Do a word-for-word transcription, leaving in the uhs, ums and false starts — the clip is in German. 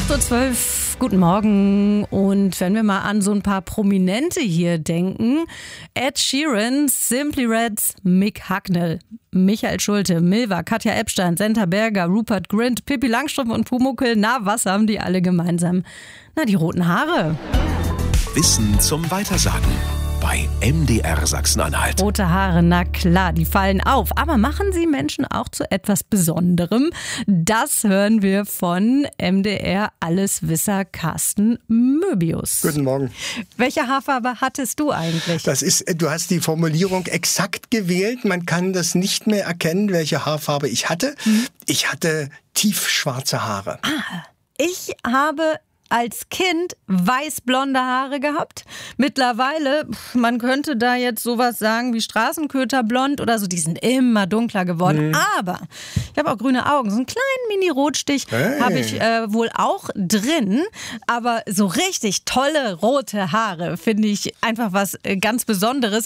acht Uhr zwölf, guten Morgen. Und wenn wir mal an so ein paar Prominente hier denken: Ed Sheeran, Simply Reds, Mick Hucknall, Michael Schulte, Milva, Katja Epstein, Senta Berger, Rupert Grint, Pippi Langstrumpf und Pumuckl. Na, was haben die alle gemeinsam? Na, die roten Haare. Wissen zum Weitersagen bei M D R Sachsen-Anhalt. Rote Haare, na klar, die fallen auf. Aber machen sie Menschen auch zu etwas Besonderem? Das hören wir von M D R-Alleswisser Carsten Möbius. Guten Morgen. Welche Haarfarbe hattest du eigentlich? Das ist, du hast die Formulierung exakt gewählt. Man kann das nicht mehr erkennen, welche Haarfarbe ich hatte. Mhm. Ich hatte tiefschwarze Haare. Ah, ich habe als Kind weiß-blonde Haare gehabt. Mittlerweile, man könnte da jetzt sowas sagen wie Straßenköterblond oder so, die sind immer dunkler geworden. Mhm. Aber ich habe auch grüne Augen. So einen kleinen Mini-Rotstich hey. habe ich äh, wohl auch drin. Aber so richtig tolle rote Haare finde ich einfach was äh, ganz Besonderes.